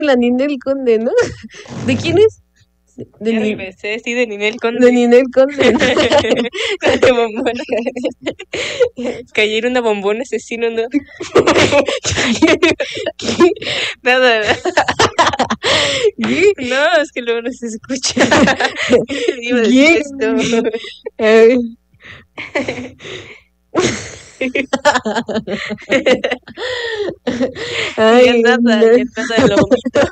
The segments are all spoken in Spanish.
La Ninel Conde, ¿no? ¿De quién es? Ya regresé, sí, de Ninel Conde. De Ninel Conde. De bombona. Cayer una bombona asesino, ¿no? Nada. ¿Qué? No, es que luego no se escucha. Iba a decir esto. Ay, ya nada de lo bonito.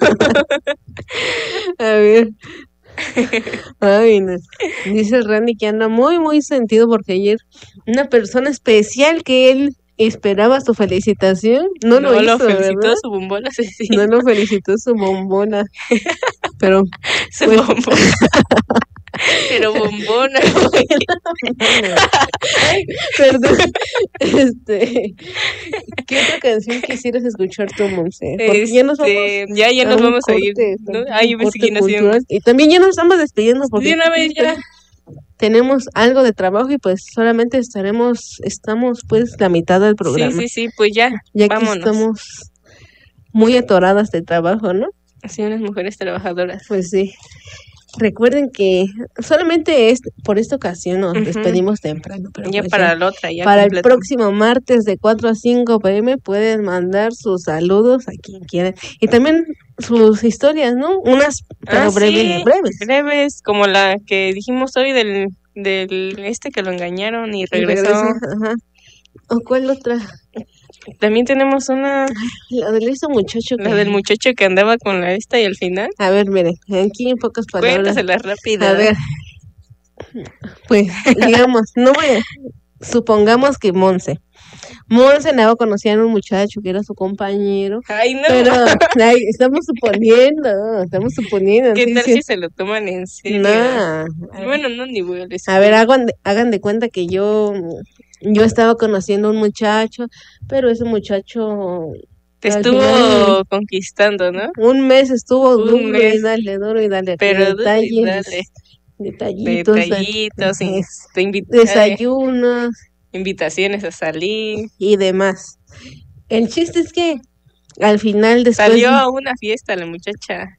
A ver. Ay, no. Dice el Randy que anda muy, muy sentido porque ayer una persona especial que él esperaba su felicitación no lo hizo, felicitó ¿verdad? su bombona asesina. No lo felicitó su bombona. Pero su bombona. Pero bombona. Ay, perdón. ¿Qué otra canción quisieras escuchar tú, Monse? Porque ya nos vamos. Ya nos vamos a ir, ¿no? Yo pensé que nos íbamos. Y también ya nos estamos despidiendo porque de una vez ya tenemos algo de trabajo y pues solamente estamos pues la mitad del programa. Sí, pues ya vámonos. Que estamos muy atoradas de trabajo, ¿no? Sí, unas mujeres trabajadoras. Pues sí. Recuerden que solamente por esta ocasión nos despedimos temprano. Pero ya pues para la otra, ya para completo. El próximo martes de 4 a 5 p.m. pueden mandar sus saludos a quien quieran. Y también sus historias, ¿no? Unas pero breves. Como la que dijimos hoy del que lo engañaron y regresó. Ajá. ¿O cuál otra? También tenemos una... La del muchacho. La del muchacho que andaba con la y al final. A ver, mire, aquí en pocas palabras. Cuéntasela rápida. A ver, pues, digamos, supongamos que Monse andaba conociendo a un muchacho que era su compañero. Ay, no. Pero, estamos suponiendo. ¿Qué tal si se lo toman en serio? No. Bueno, no, ni voy a decir. A ver, hagan de cuenta que yo estaba conociendo a un muchacho, pero ese muchacho te estuvo conquistando, ¿no? Un mes estuvo duro y dale. Pero detallitos, desayunos, invitaciones a salir y demás. El chiste es que al final después salió a una fiesta la muchacha.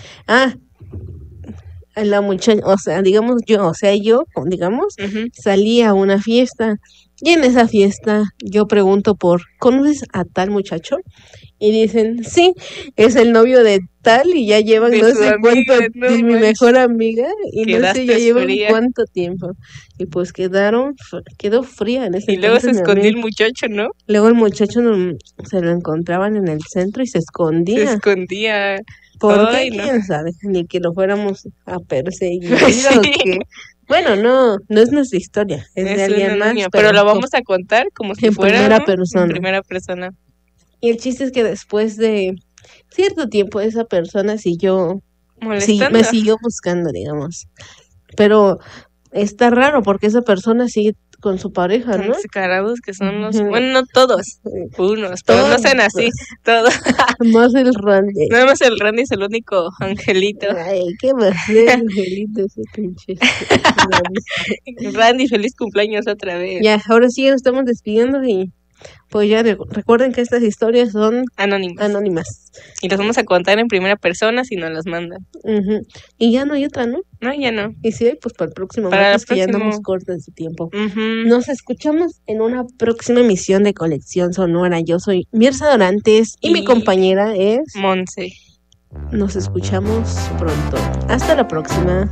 La muchacha, yo salí a una fiesta y en esa fiesta yo pregunto ¿conoces a tal muchacho? Y dicen, sí, es el novio de tal y ya llevan no sé cuánto, de mi mejor amiga y no sé ya llevan cuánto tiempo. Y pues quedó fría en ese Y luego se escondió el muchacho, ¿no? Luego el muchacho se lo encontraban en el centro y se escondía. ¿Por qué? ¿Quién sabe? Ni que lo fuéramos a perseguir o qué. Bueno, no es nuestra historia, es de alguien más. Pero lo vamos a contar como si fuera en primera persona. Y el chiste es que después de cierto tiempo esa persona me siguió buscando, digamos. Pero está raro porque esa persona sigue con su pareja, ¿no? Descarados que son los... Bueno, no todos, unos, pero no sean así, todos. Más el Randy. Nada más el Randy es el único angelito. Ay, qué más de angelito ese pinche. Randy, feliz cumpleaños otra vez. Ya, ahora sí nos estamos despidiendo y pues ya recuerden que estas historias son anónimas. Y las vamos a contar en primera persona si nos las mandan. Y ya no hay otra, ¿no? No, ya no. Y sí, pues para el próximo martes que ya andamos cortos de tiempo. Nos escuchamos en una próxima emisión de Colección Sonora. Yo soy Mirza Dorantes y mi compañera es Monse. Nos escuchamos pronto. Hasta la próxima.